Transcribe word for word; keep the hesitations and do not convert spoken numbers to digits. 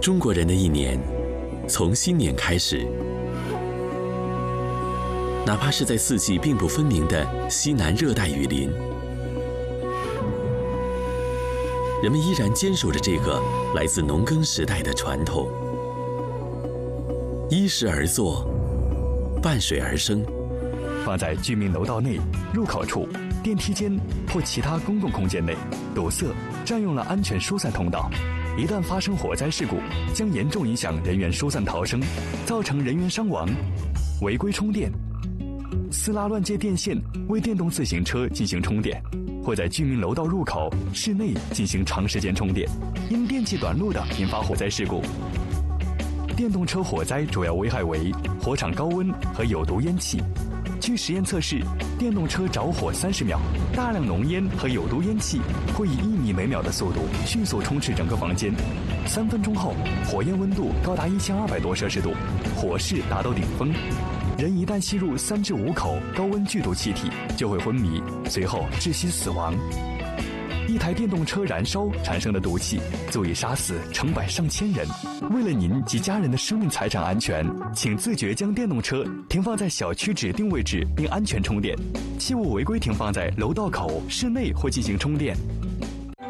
中国人的一年，从新年开始，哪怕是在四季并不分明的西南热带雨林，人们依然坚守着这个来自农耕时代的传统。依时而作，伴水而生。 放在居民楼道内、入口处、电梯间或其他公共空间内，堵塞、占用了安全疏散通道。一旦发生火灾事故，将严重影响人员疏散逃生，造成人员伤亡。违规充电，私拉乱接电线为电动自行车进行充电，或在居民楼道入口、室内进行长时间充电，因电器短路的引发火灾事故。电动车火灾主要危害为火场高温和有毒烟气。据实验测试，电动车着火三十秒，大量浓烟和有毒烟气会以一米每秒的速度迅速充斥整个房间。三分钟后，火焰温度高达一千二百多摄氏度，火势达到顶峰。人一旦吸入三至五口高温剧毒气体，就会昏迷，随后窒息死亡。一台电动车燃烧产生的毒气足以杀死成百上千人。为了您及家人的生命财产安全，请自觉将电动车停放在小区指定位置并安全充电，切勿违规停放在楼道口、室内或进行充电。